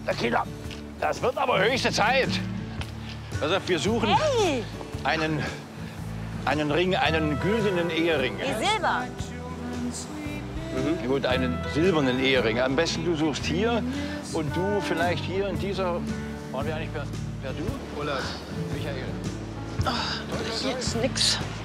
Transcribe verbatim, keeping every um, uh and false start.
Na Kinder, das wird aber höchste Zeit. Also wir suchen Hey! einen, einen Ring, einen güldenen Ehering. Die Silber. Mhm. Gut, einen silbernen Ehering. Am besten du suchst hier und du vielleicht hier in dieser. Waren wir eigentlich per, per Du? Oder Michael? Ach, hier ist nix.